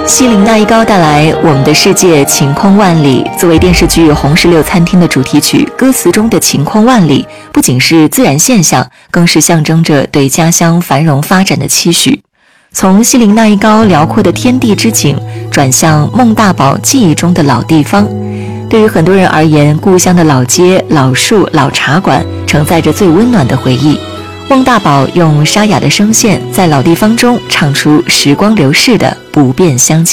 西林那一高带来我们的世界晴空万里，作为电视剧《红石榴餐厅》的主题曲，歌词中的晴空万里不仅是自然现象，更是象征着对家乡繁荣发展的期许。从西林那一高辽阔的天地之景，转向孟大宝记忆中的老地方。对于很多人而言，故乡的老街、老树、老茶馆承载着最温暖的回忆。孟大宝用沙哑的声线，在老地方中唱出时光流逝的不变乡情。